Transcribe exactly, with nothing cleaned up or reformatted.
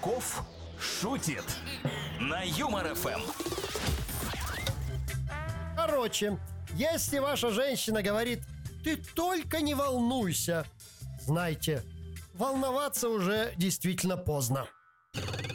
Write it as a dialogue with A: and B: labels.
A: Кошельков шутит на Юмор ФМ.
B: Короче, если ваша женщина говорит: «Ты только не волнуйся», знайте, волноваться уже действительно поздно.